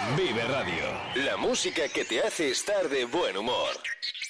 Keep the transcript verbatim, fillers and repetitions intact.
Vive Radio. La música que te hace estar de buen humor.